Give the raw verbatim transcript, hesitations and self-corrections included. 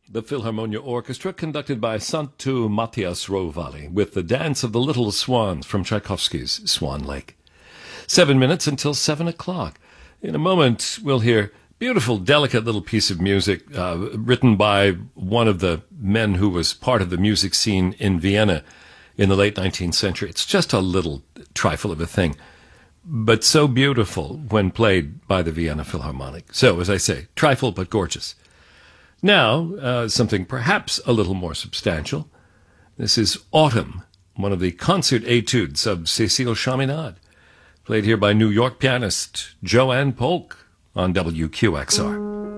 The Philharmonia Orchestra, conducted by Santu Matthias Rovali, with the Dance of the Little Swans from Tchaikovsky's Swan Lake. Seven minutes until seven o'clock. In a moment, we'll hear beautiful, delicate little piece of music uh, written by one of the men who was part of the music scene in Vienna in the late nineteenth century. It's just a little trifle of a thing, but so beautiful when played by the Vienna Philharmonic. So, as I say, trifle but gorgeous. Now, uh, something perhaps a little more substantial. This is Autumn, one of the concert etudes of Cécile Chaminade, played here by New York pianist Joanne Polk on W Q X R.